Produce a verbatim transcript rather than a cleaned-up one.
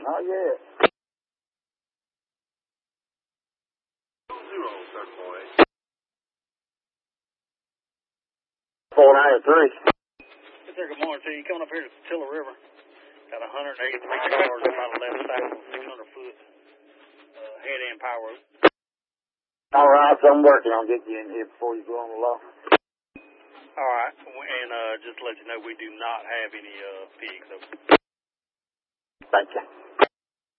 Not yet. Zero, third boy. four ninety-three. Yes, sir. Good morning to you. Coming up here to Tiller River. Got one hundred eighty-three cars about eleven thousand six hundred foot uh, head-end power road. All right, so I'm working on getting you in here before you go on the law. All right, and uh, just to let you know, we do not have any uh, pigs. So. Thank you.